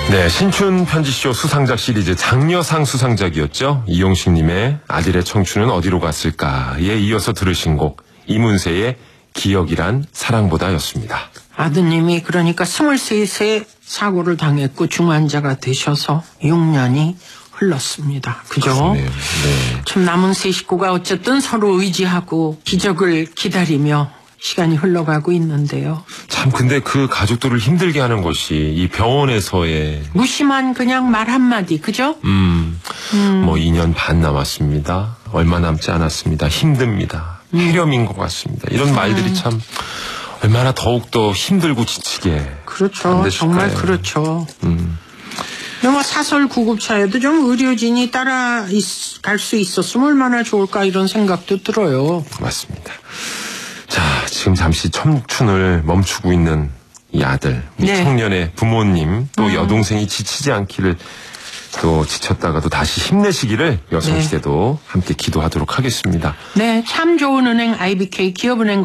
네, 신춘 편지쇼 수상작 시리즈 장려상 수상작이었죠. 이용식님의 아들의 청춘은 어디로 갔을까에 이어서 들으신 곡 이문세의 기억이란 사랑보다였습니다. 아드님이 그러니까 23세 사고를 당했고 중환자가 되셔서 6년이 흘렀습니다. 그죠? 네. 참 남은 세 식구가 어쨌든 서로 의지하고 기적을 기다리며 시간이 흘러가고 있는데요. 참 근데 그 가족들을 힘들게 하는 것이 이 병원에서의 무심한 그냥 말 한마디, 그죠? 뭐 2년 반 남았습니다. 얼마 남지 않았습니다. 힘듭니다. 폐렴인 것 같습니다. 이런 말들이 참 얼마나 더욱더 힘들고 지치게 그렇죠. 만드실까요? 정말 그렇죠. 뭐 사설 구급차에도 좀 의료진이 따라갈 수 있었으면 얼마나 좋을까 이런 생각도 들어요. 맞습니다. 자, 지금 잠시 청춘을 멈추고 있는 이 아들, 이 네. 청년의 부모님, 또 여동생이 지치지 않기를, 또 지쳤다가도 다시 힘내시기를 여성시대도 함께 기도하도록 하겠습니다. 네, 참 좋은 은행 IBK 기업은행